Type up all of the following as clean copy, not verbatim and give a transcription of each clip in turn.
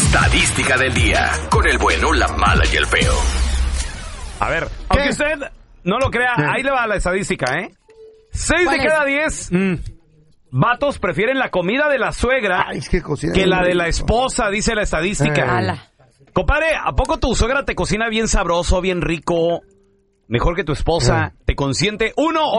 estadística del día, con el bueno, la mala y el feo. A ver, aunque usted no lo crea, ahí le va la estadística, ¿eh? 6 de cada 10 vatos prefieren la comida de la suegra que la de la esposa, dice la estadística. Compadre, ¿a poco tu suegra te cocina bien sabroso, bien rico? Mejor que tu esposa, te consiente.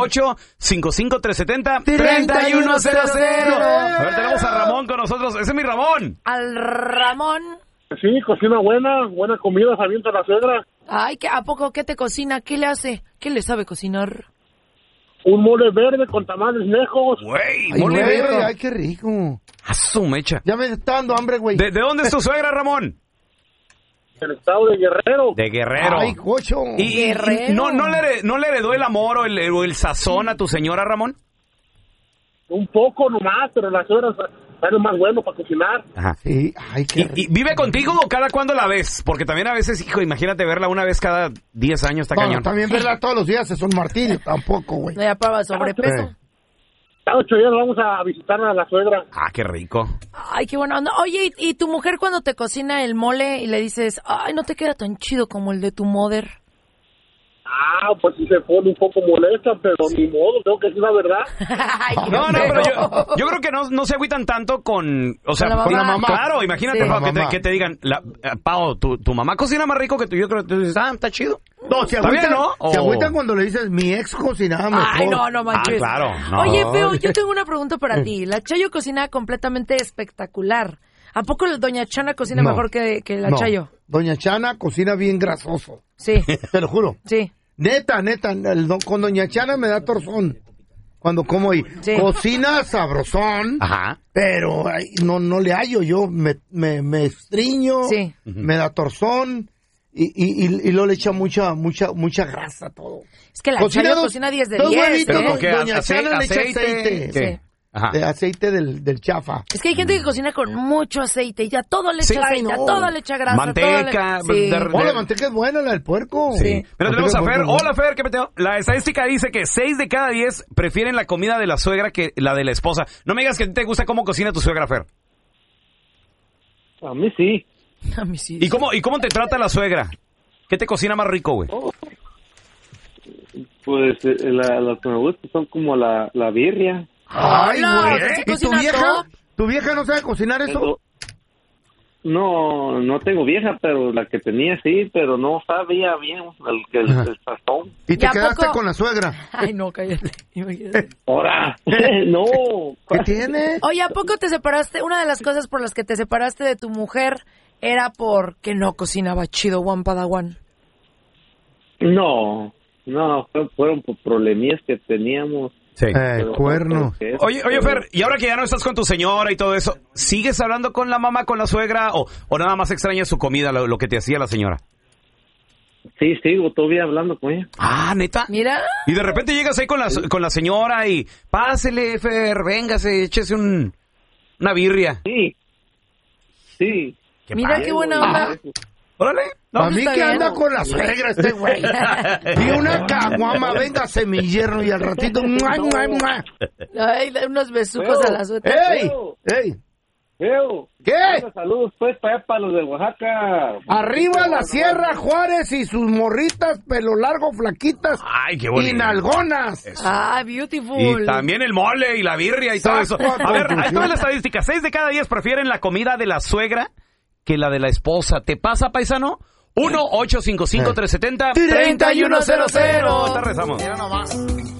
1-855-370-3100. A ver, tenemos a Ramón con nosotros. Ese es mi Ramón. Al Ramón. Sí, cocina buena comida, se avienta la suegra. Ay, ¿a poco qué te cocina? ¿Qué le hace? ¿Qué le sabe cocinar? Un mole verde con tamales lejos. Güey, mole verde. Ay, qué rico. A su mecha. Ya me está dando hambre, güey. ¿De dónde es tu suegra, Ramón? El estado de Guerrero. De Guerrero. Ay, cocho. ¿Y Guerrero. no le heredó el amor o el sazón a tu señora, Ramón? Un poco nomás, pero la suegra es más bueno para cocinar. Ajá. Sí, ay, qué rico. ¿Y vive contigo o cada cuándo la ves? Porque también a veces, hijo, imagínate verla una vez cada 10 años, está cañón. También verla todos los días es un martirio, tampoco, güey. No, ya prueba sobrepeso. Cada 8 días vamos a visitar a la suegra. Ah, qué rico. Ay, qué bueno. No, oye, ¿y tu mujer cuando te cocina el mole y le dices, ay, no te queda tan chido como el de tu mother? Pues sí se pone un poco molesta, pero ni modo, tengo que decir la verdad. Ay, No, pero yo creo que no se agüitan tanto con la mamá. Claro, imagínate, Sí. Pau, que te digan, Pau, tu mamá cocina más rico que tú. Yo creo que tú dices, está chido. No, se ¿Está bien, agüitan, no? se O- agüitan cuando le dices, mi ex cocinaba mejor. Ay, no manches. claro. No. Oye, Feo, yo tengo una pregunta para ti. La Chayo cocina completamente espectacular. ¿A poco la Doña Chana cocina No. mejor que la No. Chayo? Doña Chana cocina bien grasoso. Sí, Te lo juro. sí. Neta, con Doña Chana me da torzón. Cuando como ahí. Sí. Cocina sabrosón, Ajá. pero ay, no le hallo. Yo me estriño, Sí. me da torzón y luego le echa mucha grasa a todo. Es que la Chayo cocina 10 de 10, huevitos, ¿Pero con qué? Doña Chana le echa aceite. ¿Qué? Sí. Ajá. De aceite del chafa. Es que hay gente que cocina con mucho aceite y a todo le echa Sí. aceite, Ay, a no. todo le echa grasa. Manteca, todo le... Sí. Oh, la manteca es buena, la del puerco. Sí. Pero tenemos a Fer. Manteca es Hola, Fer, ¿qué peteo? La estadística dice que 6 de cada 10 prefieren la comida de la suegra que la de la esposa. No me digas que a ti te gusta cómo cocina tu suegra, Fer. A mí sí. A mí sí. ¿Y cómo te trata la suegra? ¿Qué te cocina más rico, güey? Pues las que me gustan son como la birria. Ay, Hola, güey. ¿sí ¿Y tu cocina vieja? todo? ¿Tu vieja no sabe cocinar eso? Pero- no tengo vieja, pero la que tenía sí, pero no sabía bien el sazón. ¿Y te ¿Y a quedaste poco? con la suegra? Ay, no, cállate. Imagínate. Ahora, no. ¿Qué tiene? Oye, ¿a poco te separaste? Una de las cosas por las que te separaste de tu mujer era porque no cocinaba chido Juan Padawan. No, fueron por problemillas que teníamos. Sí. Pero Cuerno. creo que Oye, Fer, y ahora que ya no estás con tu señora y todo eso, ¿sigues hablando con la mamá, con la suegra o nada más extrañas su comida, lo que te hacía la señora? Sí, sigo todavía hablando con ella. Ah, ¿neta? Mira. Y de repente llegas ahí con la señora y pásele, Fer, véngase, échese una birria. Sí. Mira qué buena onda. Órale. A mí está que bien. anda con la suegra este güey. Y una caguama, véngase mi yerno y al ratito... ¡mua, mua, mua! Ay, da unos besucos a la suegra. ¡Ey! ¡Ey! Veo. ¿Qué? Saludos pues para allá, para los de Oaxaca. Arriba la Sierra Juárez y sus morritas, pelo largo, flaquitas Ay, qué y bonito. nalgonas. Ah, beautiful. Y también el mole y la birria y todo eso. A ver, ahí está la estadística. 6 de cada 10 prefieren la comida de la suegra que la de la esposa. ¿Te pasa, paisano? 1-855-370-3100. Te rezamos.